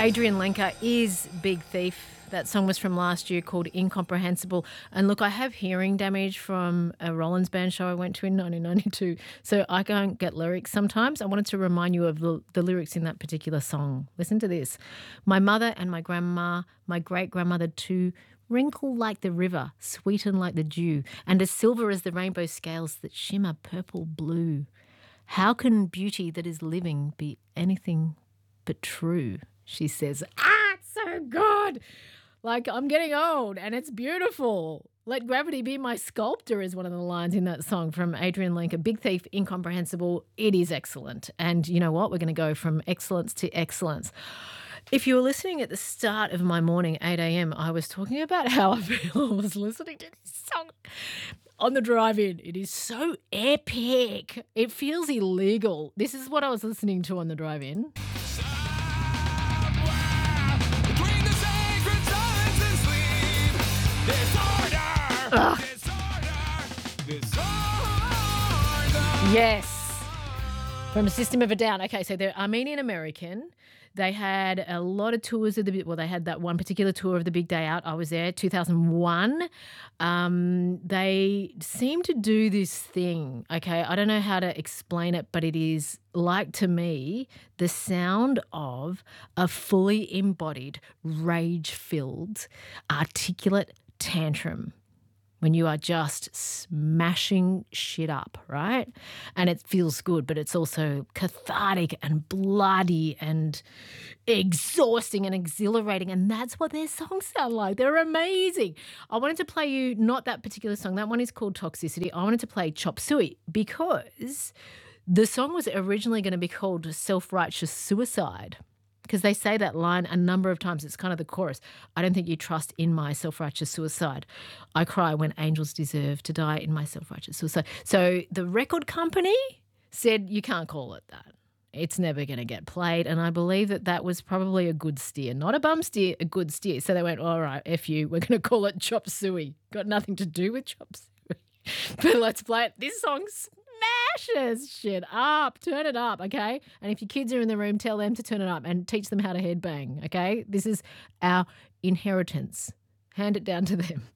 Adrian Lenker is Big Thief. That song was from last year called Incomprehensible. And look, I have hearing damage from a Rollins band show I went to in 1992, so I can't get lyrics sometimes. I wanted to remind you of the lyrics in that particular song. Listen to this. My mother and my grandma, my great-grandmother too, wrinkle like the river, sweeten like the dew, and as silver as the rainbow scales that shimmer purple blue. How can beauty that is living be anything but true? She says, it's so good. Like, I'm getting old and it's beautiful. Let gravity be my sculptor is one of the lines in that song from Adrian Lenker. Big Thief, Incomprehensible. It is excellent. And you know what? We're going to go from excellence to excellence. If you were listening at the start of my morning, 8 a.m., I was talking about how I feel I was listening to this song on the drive-in. It is so epic. It feels illegal. This is what I was listening to on the drive-in. Yes. From System of a Down. Okay, so they're Armenian American. They had a lot of tours of they had that one particular tour of the Big Day Out. I was there, 2001. They seem to do this thing, okay? I don't know how to explain it, but it is like, to me, the sound of a fully embodied, rage-filled, articulate tantrum. When you are just smashing shit up, right? And it feels good, but it's also cathartic and bloody and exhausting and exhilarating. And that's what their songs sound like. They're amazing. I wanted to play you not that particular song. That one is called Toxicity. I wanted to play Chop Suey because the song was originally going to be called Self-Righteous Suicide. Because they say that line a number of times. It's kind of the chorus. I don't think you trust in my self-righteous suicide. I cry when angels deserve to die in my self-righteous suicide. So the record company said you can't call it that. It's never going to get played. And I believe that was probably a good steer. Not a bum steer, a good steer. So they went, all right, F you, we're going to call it Chop Suey. Got nothing to do with Chop Suey. But let's play it. This song's smashes shit up. Turn it up, okay? And if your kids are in the room, tell them to turn it up and teach them how to headbang, okay? This is our inheritance. Hand it down to them.